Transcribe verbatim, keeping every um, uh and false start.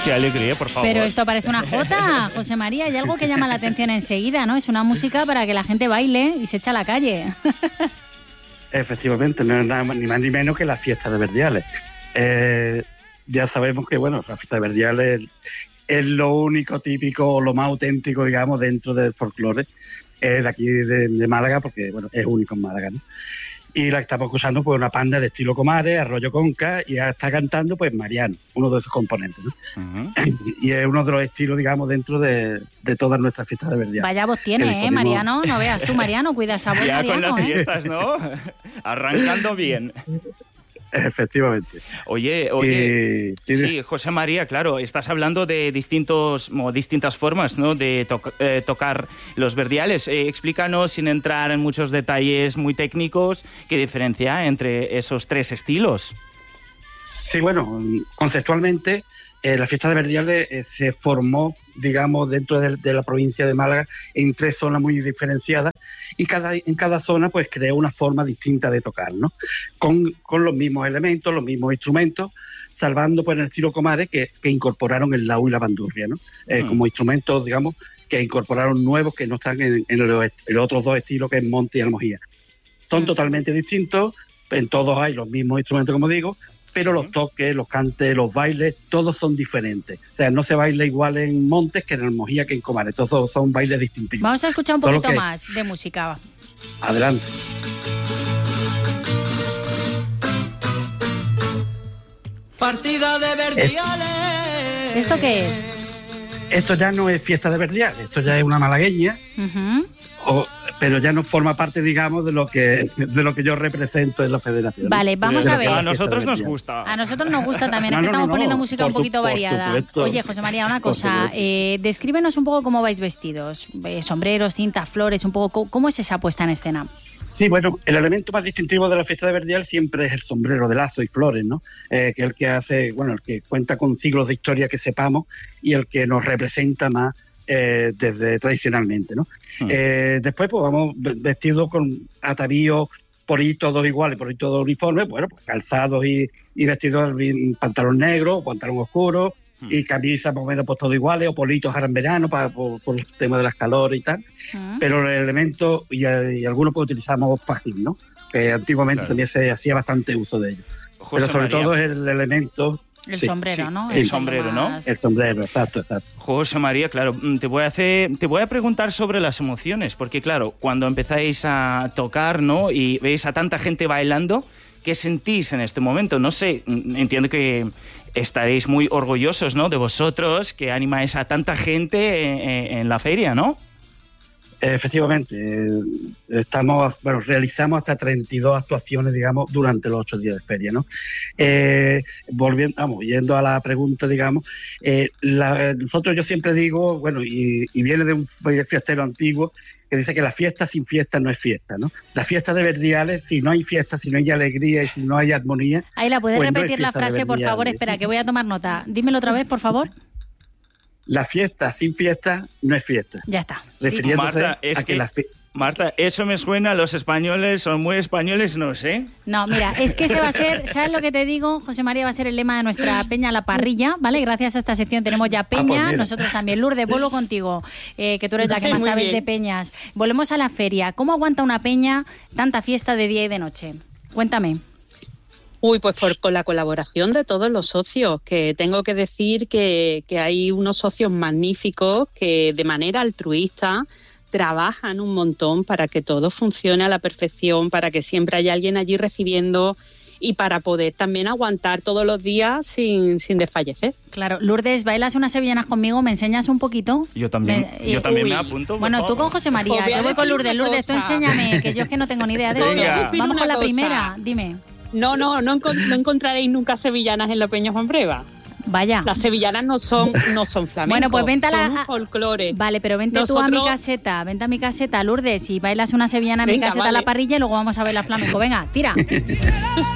qué alegría, por favor. Pero esto parece una jota, José María. Hay algo que llama la atención enseguida, ¿no? Es una música para que la gente baile y se echa a la calle. Efectivamente, no es nada ni más ni menos que la fiesta de Verdiales. Eh, ya sabemos que, bueno, la fiesta de Verdiales es, es lo único típico, lo más auténtico, digamos, dentro del folclore eh, de aquí de, de Málaga, porque, bueno, es único en Málaga, ¿no? Y la que estamos usando, pues, una banda de estilo Comares, Arroyo Conca, y ya está cantando, pues, Mariano, uno de esos componentes, ¿no? Uh-huh. Y es uno de los estilos, digamos, dentro de, de todas nuestras fiestas de Verdiales. Vaya voz tiene, ¿eh, Mariano? No veas tú, Mariano, cuida esa voz, ya Mariano, con las ¿eh? fiestas, ¿no? Arrancando bien. Efectivamente. Oye, oye, eh, sí, sí, José María, claro, estás hablando de distintos, o distintas formas, ¿no?, de to eh, tocar los verdiales. Eh, explícanos, sin entrar en muchos detalles muy técnicos, qué diferencia entre esos tres estilos. Sí, bueno, conceptualmente eh, la fiesta de Verdiales eh, se formó, digamos, dentro de, de la provincia de Málaga en tres zonas muy diferenciadas, y cada, en cada zona pues creó una forma distinta de tocar, ¿no? Con, con los mismos elementos, los mismos instrumentos, salvando pues en el estilo Comares que, que incorporaron el laúd y la bandurria, ¿no? Eh, mm. Como instrumentos, digamos, que incorporaron nuevos que no están en, en los, los otros dos estilos, que es monte y almojía. Son mm. totalmente distintos, en todos hay los mismos instrumentos, como digo, pero los toques, los cantes, los bailes, todos son diferentes. O sea, no se baila igual en Montes que en Almojía que en Comares. Todos son bailes distintivos. Vamos a escuchar un Solo poquito que... más de música. Adelante. Partida de Verdiales. ¿Esto qué es? Esto ya no es fiesta de Verdiales, esto ya es una malagueña. Uh-huh. o, pero ya no forma parte, digamos, de lo que de lo que yo represento en la federación. Vale, vamos pero a ver. A nosotros nos gusta. A nosotros nos gusta también, no, es que no, estamos no, poniendo no, música un poquito su, variada. Supuesto. Oye, José María, una cosa, eh, descríbenos un poco cómo vais vestidos, eh, sombreros, cintas, flores, un poco, ¿cómo es esa puesta en escena? Sí, bueno, el elemento más distintivo de la fiesta de Verdial siempre es el sombrero de lazo y flores, ¿no? Eh, que es el que hace, bueno, el que cuenta con siglos de historia que sepamos y el que nos representa más Eh, desde tradicionalmente, ¿no? Mm. Eh, después, pues vamos vestidos con atavíos, por ahí todos iguales, por ahí todos uniformes, bueno, pues calzados y, y vestidos en pantalón negro, pantalón oscuro, mm. y camisas más o menos pues todos iguales, o politos ahora en verano para, por, por el tema de las calores y tal. Mm. Pero el elemento, y, y algunos pues utilizamos fajín, ¿no? Que antiguamente claro. también se hacía bastante uso de ello. José Pero sobre María. todo es el elemento... El sí, sombrero, sí. ¿no? El, el sombrero, más... ¿no? El sombrero, exacto, exacto. José María, claro, te voy a hacer, te voy a preguntar sobre las emociones, porque claro, cuando empezáis a tocar, ¿no? Y veis a tanta gente bailando, ¿qué sentís en este momento? No sé, entiendo que estaréis muy orgullosos, ¿no? De vosotros, que animáis a tanta gente en, en la feria, ¿no? Efectivamente, eh, estamos, bueno, realizamos hasta treinta y dos actuaciones, digamos, durante los ocho días de feria, ¿no? Eh, volviendo, vamos, yendo a la pregunta, digamos, eh, la, nosotros yo siempre digo, bueno, y, y viene de un fiestero antiguo que dice que la fiesta sin fiesta no es fiesta, ¿no? La fiesta de Verdiales, si no hay fiesta, si no hay alegría y si no hay armonía... Ahí la puedes pues repetir no la frase, por favor, espera, que voy a tomar nota. Dímelo otra vez, por favor. La fiesta sin fiesta no es fiesta. Ya está. Refiriéndose Marta, es a que, que la fiesta... Marta, eso me suena a los españoles, son muy españoles, no sé. No, mira, es que ese va a ser, ¿sabes lo que te digo? José María, va a ser el lema de nuestra Peña La Parrilla, ¿vale? Gracias a esta sección tenemos ya Peña, ah, pues nosotros también. Lourdes, vuelvo contigo, eh, que tú eres la que sí, más sabes bien. de peñas. Volvemos a la feria. ¿Cómo aguanta una peña tanta fiesta de día y de noche? Cuéntame. Uy, pues por, con la colaboración de todos los socios, que tengo que decir que, que hay unos socios magníficos que de manera altruista trabajan un montón para que todo funcione a la perfección, para que siempre haya alguien allí recibiendo y para poder también aguantar todos los días sin, sin desfallecer. Claro. Lourdes, ¿bailas unas sevillanas conmigo? ¿Me enseñas un poquito? Yo también, me, yo también me apunto. Bueno, tú con José María, pues yo voy con Lourdes. Lourdes, tú enséñame, que yo es que no tengo ni idea de esto. Vamos con la cosa. primera, dime. No, no, no, encont- no encontraréis nunca sevillanas en la Peña Juan Breva. Vaya. Las sevillanas no son, no son flamencos. Bueno, pues vente a la... son folclore. Vale, pero vente Nosotros... tú a mi caseta, vente a mi caseta, Lourdes, y bailas una sevillana en Venga, mi caseta vale. a la parrilla y luego vamos a ver la flamenco. Venga, tira.